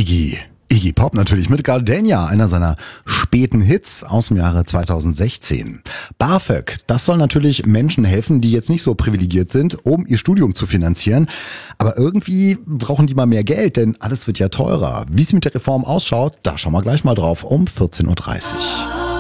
Iggy Pop natürlich mit Gardenia, einer seiner späten Hits aus dem Jahre 2016. BAföG, das soll natürlich Menschen helfen, die jetzt nicht so privilegiert sind, um ihr Studium zu finanzieren. Aber irgendwie brauchen die mal mehr Geld, denn alles wird ja teurer. Wie es mit der Reform ausschaut, da schauen wir gleich mal drauf um 14.30 Uhr.